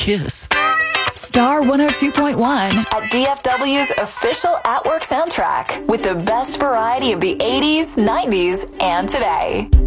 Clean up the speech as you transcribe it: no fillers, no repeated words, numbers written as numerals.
kiss. Star 102.1 at DFW's official at-work soundtrack with the best variety of the 80s, 90s, and today.